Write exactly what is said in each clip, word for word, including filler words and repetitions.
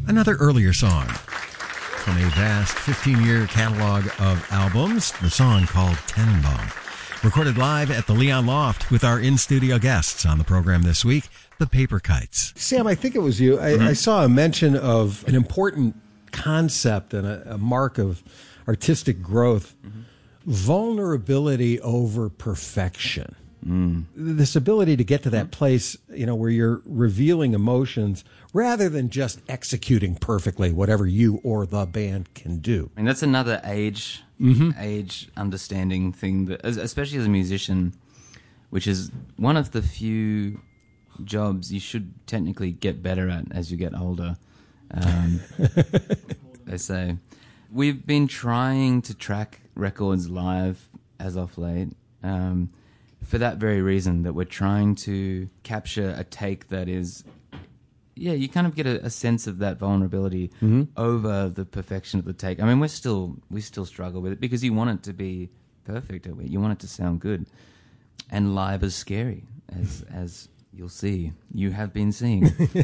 Another earlier song from a vast fifteen-year catalog of albums, the song called Tannenbaum. Recorded live at the Leon Loft with our in-studio guests on the program this week, the Paper Kites. Sam, I think it was you. I, mm-hmm. I saw a mention of an important concept and a, a mark of artistic growth, mm-hmm. vulnerability over perfection. Mm. This ability to get to that place, you know, where you're revealing emotions rather than just executing perfectly whatever you or the band can do. And that's another age, mm-hmm. age understanding thing, that, especially as a musician, which is one of the few jobs you should technically get better at as you get older. Um, they say. We've been trying to track records live as of late. Um, for that very reason, that we're trying to capture a take that is, yeah, you kind of get a, a sense of that vulnerability mm-hmm. over the perfection of the take. I mean, we're still, we still struggle with it because you want it to be perfect. You want it to sound good. And live is scary, as as you'll see. You have been seeing.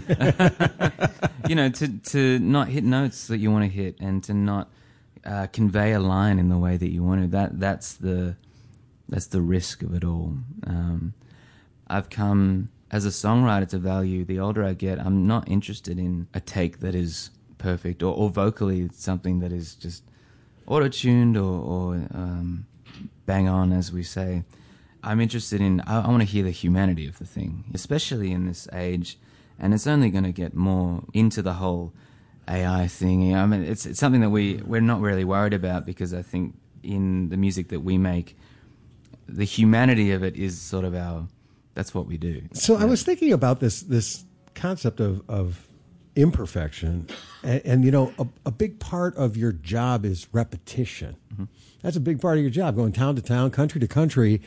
You know, to, to not hit notes that you want to hit and to not uh, convey a line in the way that you want to, that that's the... That's the risk of it all. Um, I've come, as a songwriter, to value, the older I get, I'm not interested in a take that is perfect or, or vocally something that is just auto-tuned or, or um, bang on, as we say. I'm interested in, I, I want to hear the humanity of the thing, especially in this age, and it's only going to get more into the whole A I thing. I mean, it's, it's something that we, we're not really worried about because I think in the music that we make, the humanity of it is sort of our, that's what we do. So yeah. I was thinking about this this concept of, of imperfection, and, and you know, a, a big part of your job is repetition. Mm-hmm. That's a big part of your job, going town to town, country to country,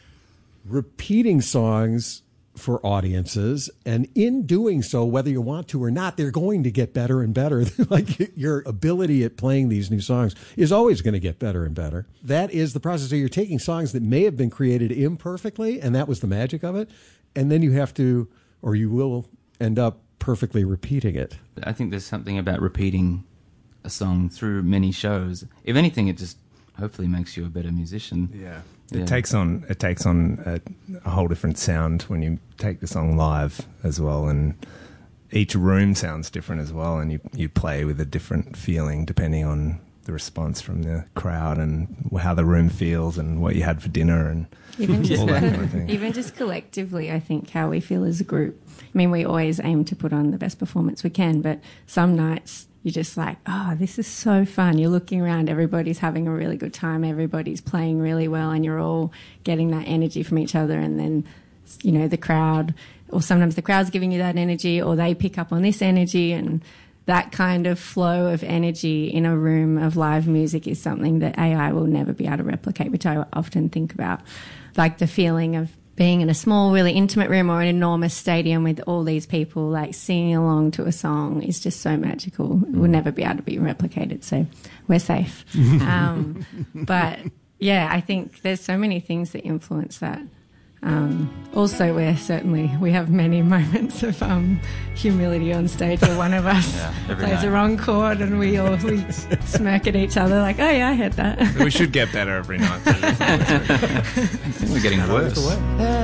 repeating songs for audiences, and in doing so, whether you want to or not, they're going to get better and better. Like your ability at playing these new songs is always going to get better and better. That is the process. So you're taking songs that may have been created imperfectly, and that was the magic of it, and then you have to, or you will end up perfectly repeating it. I think there's something about repeating a song through many shows. If anything, it just hopefully makes you a better musician. Yeah. It yeah. takes on it takes on a, a whole different sound when you take the song live as well, and each room sounds different as well, and you, you play with a different feeling depending on the response from the crowd and how the room feels and what you had for dinner and even just all that kind of thing. Even just collectively, I think how we feel as a group. I mean, we always aim to put on the best performance we can, but some nights you're just like, oh, this is so fun. You're looking around, everybody's having a really good time, everybody's playing really well, and you're all getting that energy from each other. And then, you know, the crowd, or sometimes the crowd's giving you that energy, or they pick up on this energy, and that kind of flow of energy in a room of live music is something that A I will never be able to replicate, which I often think about. Like the feeling of being in a small, really intimate room or an enormous stadium with all these people like singing along to a song is just so magical. It will never be able to be replicated, so we're safe. um, but yeah, I think there's so many things that influence that. Um, also, we're certainly, we have many moments of um, humility on stage where one of us yeah, plays night. the wrong chord and we all we smirk at each other like, oh yeah, I heard that. We should get better every night. I think we're getting worse.